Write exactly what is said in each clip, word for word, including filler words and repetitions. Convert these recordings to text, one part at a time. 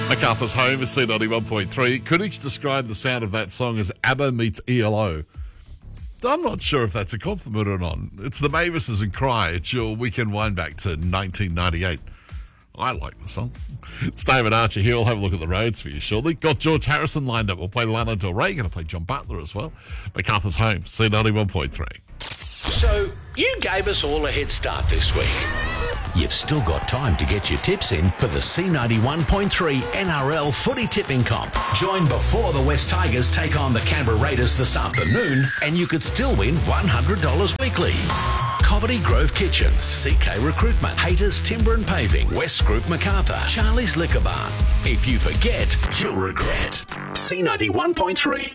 MacArthur's Home is C ninety-one point three. Critics describe the sound of that song as ABBA meets E L O. I'm not sure if that's a compliment or not. It's the Mavises and Cry. It's your weekend wind back to nineteen ninety-eight. I like the song. It's David Archer here. We'll have a look at the roads for you shortly. Got George Harrison lined up. We'll play Lana Del Rey. Going to play John Butler as well. MacArthur's Home, C ninety-one point three. So, you gave us all a head start this week. You've still got time to get your tips in for the C ninety-one point three N R L Footy Tipping Comp. Join before the West Tigers take on the Canberra Raiders this afternoon, and you could still win one hundred dollars weekly. Comedy Grove Kitchens, C K Recruitment, Haters Timber and Paving, West Group MacArthur, Charlie's Liquor Barn. If you forget, you'll regret. C ninety-one point three.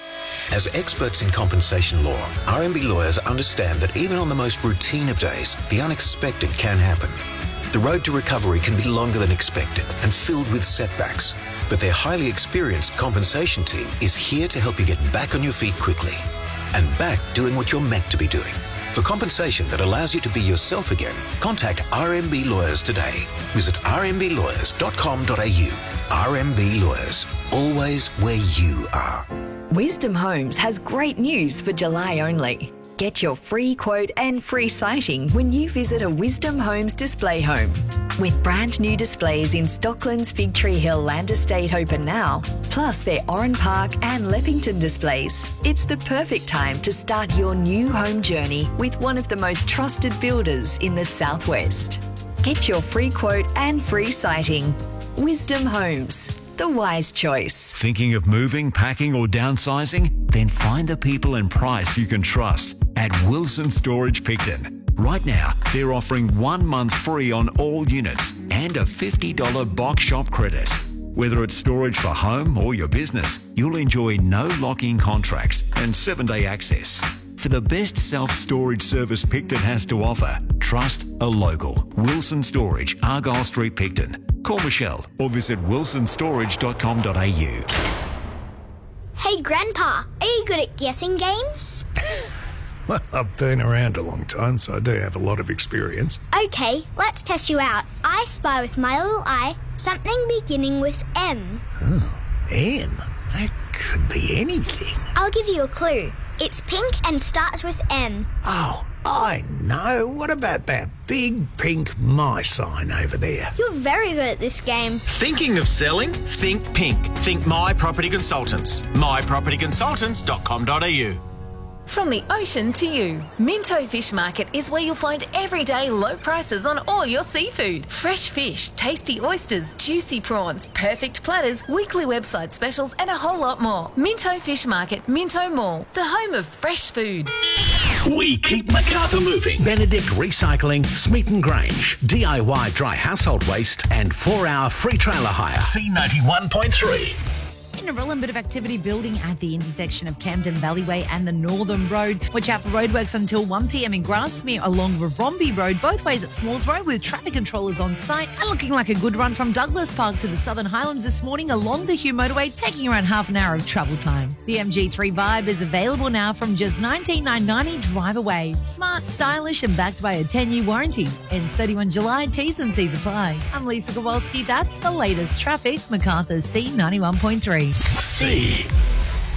As experts in compensation law, R M B lawyers understand that even on the most routine of days, the unexpected can happen. The road to recovery can be longer than expected and filled with setbacks, but their highly experienced compensation team is here to help you get back on your feet quickly and back doing what you're meant to be doing. For compensation that allows you to be yourself again, contact R M B Lawyers today. Visit r m b lawyers dot com dot a u. R M B Lawyers, always where you are. Wisdom Homes has great news for July only. Get your free quote and free sighting when you visit a Wisdom Homes display home. With brand new displays in Stockland's Fig Tree Hill Land Estate open now, plus their Oran Park and Leppington displays, it's the perfect time to start your new home journey with one of the most trusted builders in the Southwest. Get your free quote and free sighting. Wisdom Homes, the wise choice. Thinking of moving, packing or downsizing? Then find the people and price you can trust at Wilson Storage Picton. Right now, they're offering one month free on all units and a fifty dollars box shop credit. Whether it's storage for home or your business, you'll enjoy no lock-in contracts and seven-day access. For the best self-storage service Picton has to offer, trust a local. Wilson Storage, Argyle Street, Picton. Call Michelle or visit wilson storage dot com dot a u. Hey, Grandpa, are you good at guessing games? Well, I've been around a long time, so I do have a lot of experience. Okay, let's test you out. I spy with my little eye something beginning with M. Oh, M? That could be anything. I'll give you a clue. It's pink and starts with M. Oh, I know. What about that big pink my sign over there? You're very good at this game. Thinking of selling? Think pink. Think My Property Consultants. my property consultants dot com dot a u. From the ocean to you, Minto Fish Market is where you'll find everyday low prices on all your seafood. Fresh fish, tasty oysters, juicy prawns, perfect platters, weekly website specials and a whole lot more. Minto Fish Market, Minto Mall, the home of fresh food. We keep MacArthur moving. Benedict Recycling, Smeaton Grange, D I Y dry household waste and four hour free trailer hire. C ninety-one point three. Inarilla, a bit of activity building at the intersection of Camden Valleyway and the Northern Road. Watch out for roadworks until one p.m. in Grasmere along Warrombi Road, both ways at Smalls Road with traffic controllers on site. And looking like a good run from Douglas Park to the Southern Highlands this morning along the Hugh Motorway, taking around half an hour of travel time. The M G three Vibe is available now from just nineteen thousand nine hundred ninety drive away. Smart, stylish and backed by a ten-year warranty. Ends thirty-first of July, T's and C's apply. I'm Lisa Kowalski. That's the latest traffic. MacArthur's C ninety-one point three. C